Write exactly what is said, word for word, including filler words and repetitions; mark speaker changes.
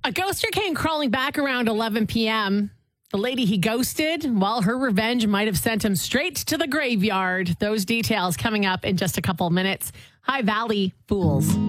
Speaker 1: A ghoster came crawling back around eleven p.m. The lady he ghosted, well, her revenge might have sent him straight to the graveyard. Those details coming up in just a couple minutes. High Valley Fools.